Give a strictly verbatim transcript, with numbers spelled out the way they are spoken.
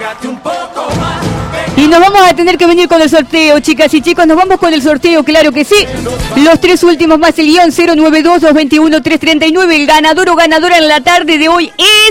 Y nos vamos a tener que venir con el sorteo, chicas y chicos, nos vamos con el sorteo, claro que sí. Los tres últimos más el guión cero nueve dos, dos dos uno, tres tres nueve. El ganador o ganadora en la tarde de hoy es...